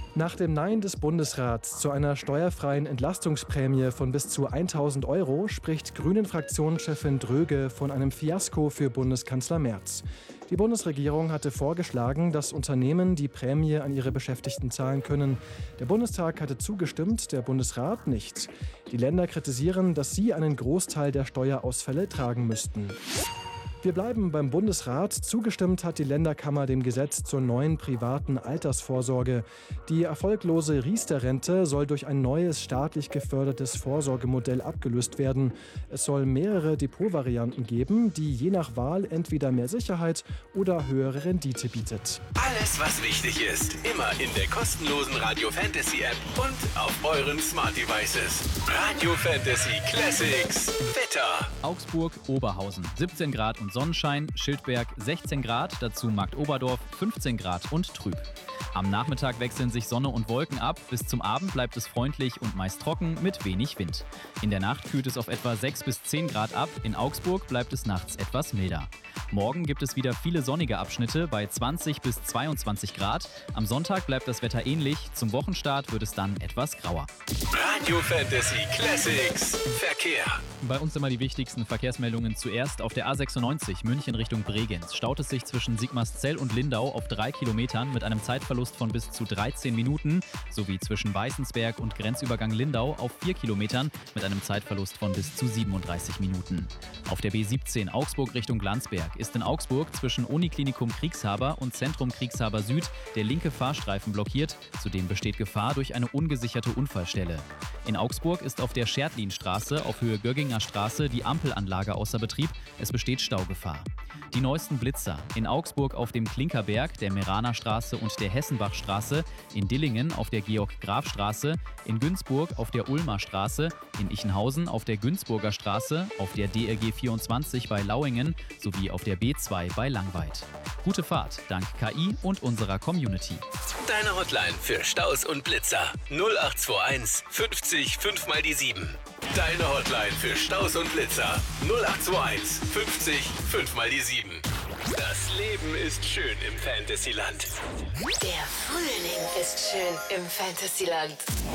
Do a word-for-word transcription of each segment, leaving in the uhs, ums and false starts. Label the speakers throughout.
Speaker 1: Nach dem Nein des Bundesrats zu einer steuerfreien Entlastungsprämie von bis zu tausend Euro spricht Grünen-Fraktionschefin Dröge von einem Fiasko für Bundeskanzler Merz. Die Bundesregierung hatte vorgeschlagen, dass Unternehmen die Prämie an ihre Beschäftigten zahlen können. Der Bundestag hatte zugestimmt, der Bundesrat nicht. Die Länder kritisieren, dass sie einen Großteil der Steuerausfälle tragen müssten. Wir bleiben beim Bundesrat. Zugestimmt hat die Länderkammer dem Gesetz zur neuen privaten Altersvorsorge. Die erfolglose Riester-Rente soll durch ein neues staatlich gefördertes Vorsorgemodell abgelöst werden. Es soll mehrere Depotvarianten geben, die je nach Wahl entweder mehr Sicherheit oder höhere Rendite bietet.
Speaker 2: Alles, was wichtig ist, immer in der kostenlosen Radio Fantasy App und auf euren Smart Devices. Radio Fantasy Classics. Wetter.
Speaker 3: Augsburg, Oberhausen, siebzehn Grad und Sonnenschein, Schildberg sechzehn Grad, dazu Marktoberdorf fünfzehn Grad und trüb. Am Nachmittag wechseln sich Sonne und Wolken ab, bis zum Abend bleibt es freundlich und meist trocken mit wenig Wind. In der Nacht kühlt es auf etwa sechs bis zehn Grad ab, in Augsburg bleibt es nachts etwas milder. Morgen gibt es wieder viele sonnige Abschnitte bei zwanzig bis zweiundzwanzig Grad. Am Sonntag bleibt das Wetter ähnlich, zum Wochenstart wird es dann etwas grauer.
Speaker 2: Radio Fantasy Classics Verkehr.
Speaker 3: Bei uns immer die wichtigsten Verkehrsmeldungen zuerst. Auf der A sechsundneunzig München Richtung Bregenz staut es sich zwischen Sigmarszell und Lindau auf drei Kilometern mit einem Zeitverlust von bis zu dreizehn Minuten, sowie zwischen Weißensberg und Grenzübergang Lindau auf vier Kilometern mit einem Zeitverlust von bis zu siebenunddreißig Minuten. Auf der B siebzehn Augsburg Richtung Landsberg ist in Augsburg zwischen Uniklinikum Kriegshaber und Zentrum Kriegshaber Süd der linke Fahrstreifen blockiert. Zudem besteht Gefahr durch eine ungesicherte Unfallstelle. In Augsburg ist auf der Schertlinstraße auf Höhe Gögginger Straße die Ampelanlage außer Betrieb. Es besteht Staugefahr. Die neuesten Blitzer. In Augsburg auf dem Klinkerberg, der Meraner Straße und der Hessenbachstraße, in Dillingen auf der Georg-Graf-Straße, in Günzburg auf der Ulmer Straße, in Ichenhausen auf der Günzburger Straße, auf der D R G vierundzwanzig bei Lauingen sowie auf der B zwei bei Langweid. Gute Fahrt dank K I und unserer Community.
Speaker 2: Deine Hotline für Staus und Blitzer null acht zwei eins fünfzig fünf mal die sieben. Deine Hotline für Staus und Blitzer null acht zwei eins fünfzig fünf mal die sieben. Das Leben ist schön im Fantasyland.
Speaker 4: Der Frühling ist schön im Fantasyland.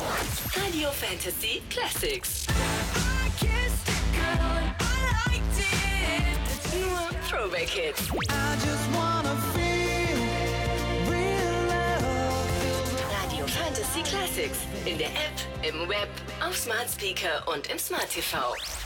Speaker 4: Radio Fantasy Classics. Nur Throwback Hits. Radio Fantasy Classics. In der App, im Web, auf Smart Speaker und im Smart T V.